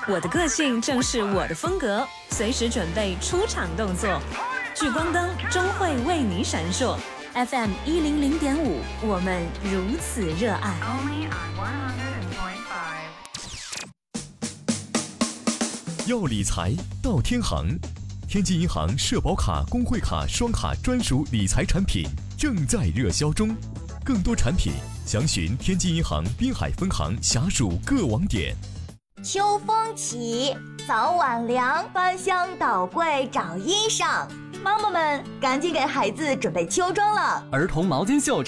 我的个性正是我的风格，随时准备出场动作。聚光灯终会为你闪烁。FM 100.5，我们如此热爱。 要理财到天行，天津银行社保卡、工会卡双卡专属理财产品正在热销中，更多产品详询天津银行滨海分行辖属各网点。 秋风起，早晚凉，翻箱倒柜找衣裳。妈妈们，赶紧给孩子准备秋装了。 儿童毛巾袖